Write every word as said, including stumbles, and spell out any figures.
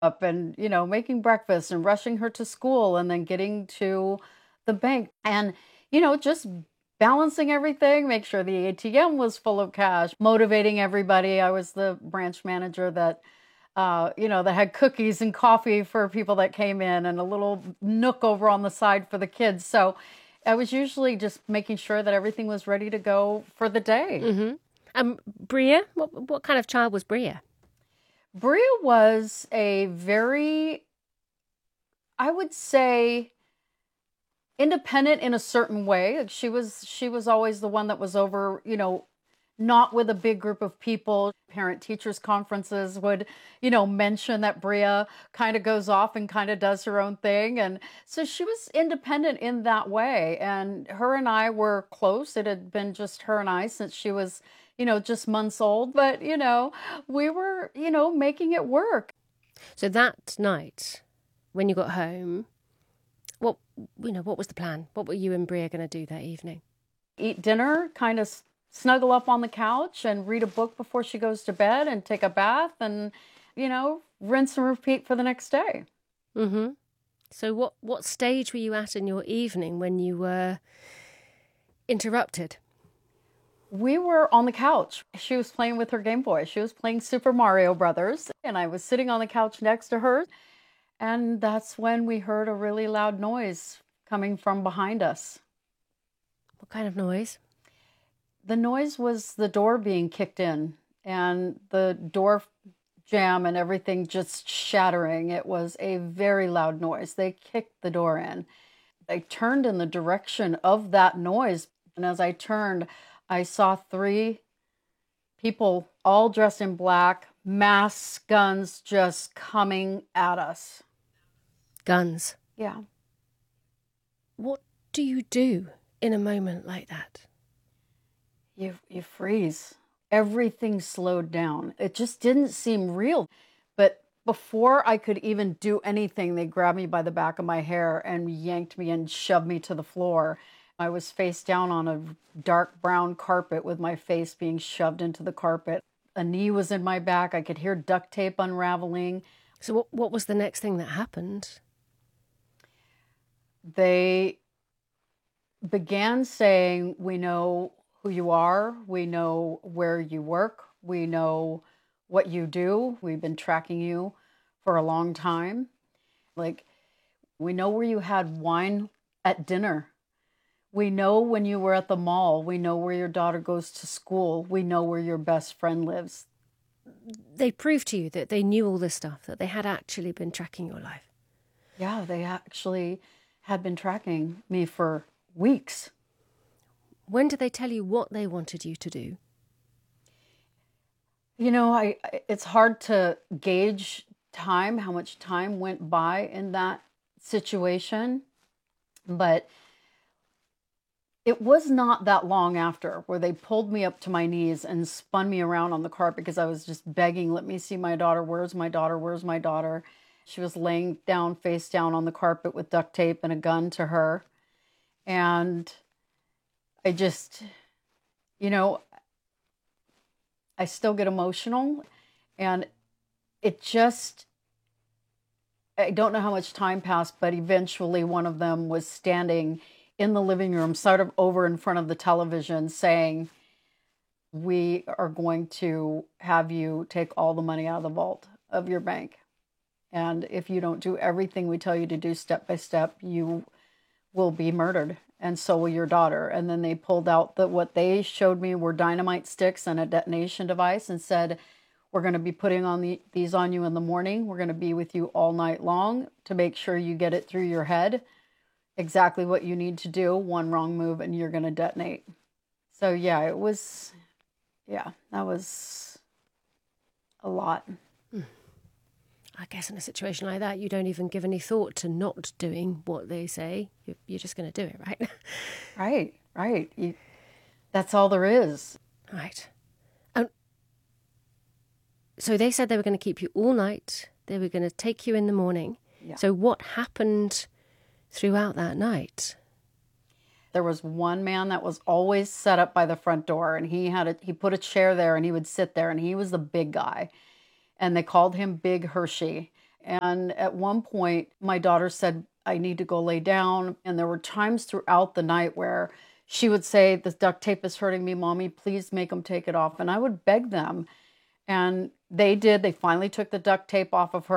up and, you know, making breakfast and rushing her to school and then getting to the bank and, you know, just balancing everything, make sure the A T M was full of cash, motivating everybody. I was the branch manager that, uh, you know, that had cookies and coffee for people that came in and a little nook over on the side for the kids. So I was usually just making sure that everything was ready to go for the day. Mm-hmm. Um, Bria, what what kind of child was Bria? Bria was a very, I would say, independent in a certain way. Like she was she was always the one that was over, you know, not with a big group of people. Parent teachers conferences would, you know, mention that Bria kind of goes off and kind of does her own thing. And so she was independent in that way. And her and I were close. It had been just her and I since she was, you know, just months old. But, you know, we were, you know, making it work. So that night, when you got home, what you know, what was the plan? What were you and Bria going to do that evening? Eat dinner, kind of snuggle up on the couch and read a book before she goes to bed and take a bath and, you know, rinse and repeat for the next day. Mm-hmm. So what, what stage were you at in your evening when you were interrupted? We were on the couch. She was playing with her Game Boy. She was playing Super Mario Brothers, and I was sitting on the couch next to her. And that's when we heard a really loud noise coming from behind us. What kind of noise? The noise was the door being kicked in and the door jam and everything just shattering. It was a very loud noise. They kicked the door in. I turned in the direction of that noise. And as I turned, I saw three people all dressed in black, masks, guns just coming at us. Guns? Yeah. What do you do in a moment like that? You, you freeze. Everything slowed down. It just didn't seem real. But before I could even do anything, they grabbed me by the back of my hair and yanked me and shoved me to the floor. I was face down on a dark brown carpet with my face being shoved into the carpet. A knee was in my back. I could hear duct tape unraveling. So what, what was the next thing that happened? They began saying, we know who you are. We know where you work. We know what you do. We've been tracking you for a long time. Like, we know where you had wine at dinner. We know when you were at the mall. We know where your daughter goes to school. We know where your best friend lives. They proved to you that they knew all this stuff, that they had actually been tracking your life. Yeah, they actually had been tracking me for weeks. When did they tell you what they wanted you to do? You know, I it's hard to gauge time, how much time went by in that situation, but it was not that long after where they pulled me up to my knees and spun me around on the carpet because I was just begging, let me see my daughter. Where's my daughter? Where's my daughter? She was laying down, face down on the carpet with duct tape and a gun to her. And I just, you know, I still get emotional. And it just, I don't know how much time passed, but eventually one of them was standing in the living room, sort of over in front of the television, saying, we are going to have you take all the money out of the vault of your bank. And if you don't do everything we tell you to do step by step, you will be murdered. And so will your daughter. And then they pulled out that what they showed me were dynamite sticks and a detonation device and said, we're going to be putting on the, these on you in the morning. We're going to be with you all night long to make sure you get it through your head. Exactly what you need to do. One wrong move and you're going to detonate. So yeah, it was, yeah, that was a lot. I guess in a situation like that, you don't even give any thought to not doing what they say. You're, you're just going to do it, right? Right, right. You, that's all there is. Right. Um, so they said they were going to keep you all night. They were going to take you in the morning. Yeah. So what happened throughout that night? There was one man that was always set up by the front door, and he had a, he put a chair there, and he would sit there, and he was the big guy. And they called him Big Hershey. And at one point, my daughter said, I need to go lay down. And there were times throughout the night where she would say, the duct tape is hurting me, Mommy, please make them take it off. And I would beg them. And they did. They finally took the duct tape off of her.